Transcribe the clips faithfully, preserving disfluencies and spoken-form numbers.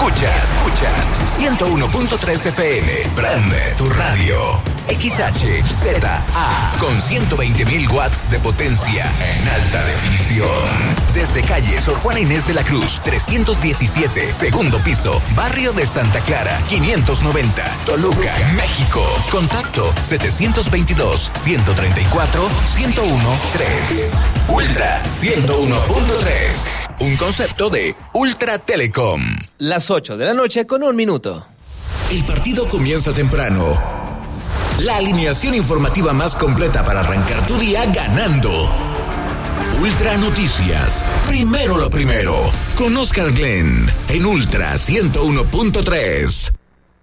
Escuchas, escuchas ciento uno punto tres F M. Prende tu radio. X H Z A con ciento veinte mil watts de potencia en alta definición. Desde calle Sor Juana Inés de la Cruz, trescientos diecisiete, segundo piso, barrio de Santa Clara, quinientos noventa, Toluca, México. Contacto setecientos veintidós, ciento treinta y cuatro, ciento uno, tres. Ultra ciento uno punto tres. Un concepto de Ultra Telecom. Las ocho de la noche con un minuto. El partido comienza temprano. La alineación informativa más completa para arrancar tu día ganando. Ultra Noticias. Primero lo primero. Con Oscar Glenn en Ultra ciento uno punto tres.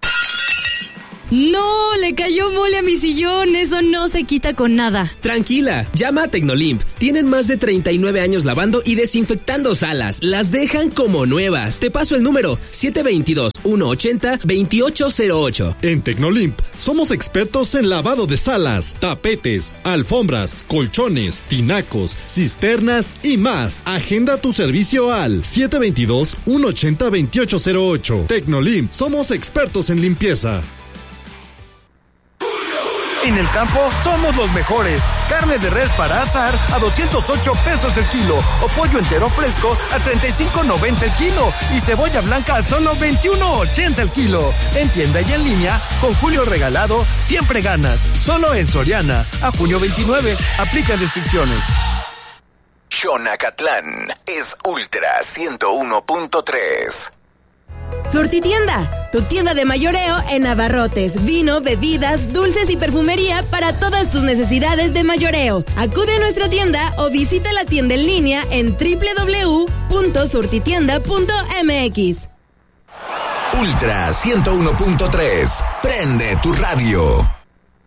No, le cayó mole a mi sillón, eso no se quita con nada. Tranquila, llama a Tecnolimp. Tienen más de treinta y nueve años lavando y desinfectando salas. Las dejan como nuevas. Te paso el número siete dos dos, uno ocho cero, dos ocho cero ocho. En Tecnolimp somos expertos en lavado de salas, tapetes, alfombras, colchones, tinacos, cisternas y más. Agenda tu servicio al siete dos dos, uno ocho cero, dos ocho cero ocho. Tecnolimp, somos expertos en limpieza. En el campo somos los mejores. Carne de res para asar a doscientos ocho pesos el kilo. O pollo entero fresco a treinta y cinco noventa el kilo. Y cebolla blanca a solo veintiuno ochenta el kilo. En tienda y en línea, con Julio Regalado, siempre ganas. Solo en Soriana. A junio veintinueve. Aplican restricciones. Xonacatlán es Ultra ciento uno punto tres. Surtitienda, tu tienda de mayoreo en abarrotes, vino, bebidas, dulces y perfumería para todas tus necesidades de mayoreo. Acude a nuestra tienda o visita la tienda en línea en doble u doble u doble u punto surtitienda punto m x. Ultra ciento uno punto tres. Prende tu radio.